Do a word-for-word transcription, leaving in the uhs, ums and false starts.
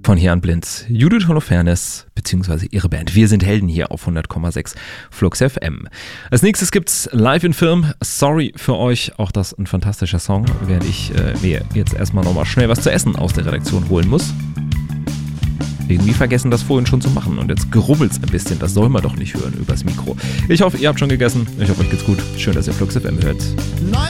Von hier an blind. Judith Holofernes beziehungsweise ihre Band. Wir sind Helden hier auf hundert Komma sechs Flux F M. Als nächstes gibt's Live in Film. Sorry für euch. Auch das ein fantastischer Song, während ich äh, mir jetzt erstmal nochmal schnell was zu essen aus der Redaktion holen muss. Irgendwie vergessen, das vorhin schon zu machen. Und jetzt grubbelt's ein bisschen. Das soll man doch nicht hören übers Mikro. Ich hoffe, ihr habt schon gegessen. Ich hoffe, euch geht's gut. Schön, dass ihr Flux F M hört. Neuer